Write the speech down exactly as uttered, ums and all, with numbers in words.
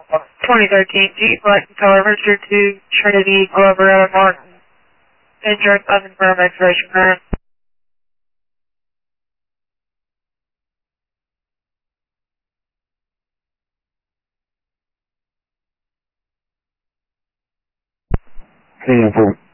twenty thirteen Jeep Black Color Richard to Trinity Glover out of Martin. Insurance unconfirmed expiration current. Hey, for